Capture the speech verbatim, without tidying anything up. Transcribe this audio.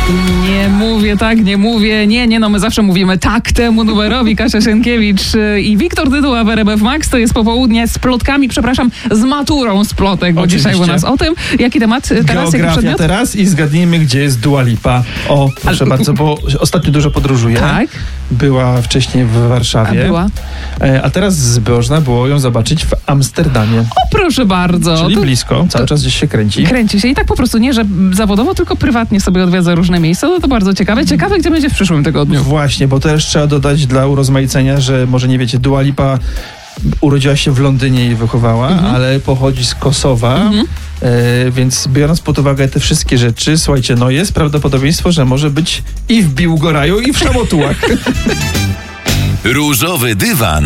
Nie mówię tak, nie mówię, nie, nie, no my zawsze mówimy tak temu numerowi. Kasia Sienkiewicz i Wiktor Dyduła w R M F Max. To jest popołudnie z plotkami, przepraszam, z maturą z plotek, bo Oczywiście. dzisiaj u nas o tym. Jaki temat teraz, jaki Geografia przedmiot? teraz i zgadnijmy, gdzie jest Dua Lipa. O, proszę Ale- bardzo, bo ostatnio dużo podróżuje. Tak. Była wcześniej w A Warszawie. była? E, A teraz można było ją zobaczyć w Amsterdamie. O, proszę bardzo. Czyli To blisko, cały czas gdzieś się kręci. kręci się i tak po prostu nie, że zawodowo, tylko prywatnie sobie odwiedza różne miejsca. No to bardzo ciekawe. Ciekawe, gdzie będzie w przyszłym tygodniu. Właśnie, bo też trzeba dodać dla urozmaicenia, że może nie wiecie, Dua Lipa urodziła się w Londynie i wychowała, Mhm. ale pochodzi z Kosowa, Mhm. e, więc biorąc pod uwagę te wszystkie rzeczy, słuchajcie, no jest prawdopodobieństwo, że może być i w Biłgoraju, i w Szamotułach. Różowy dywan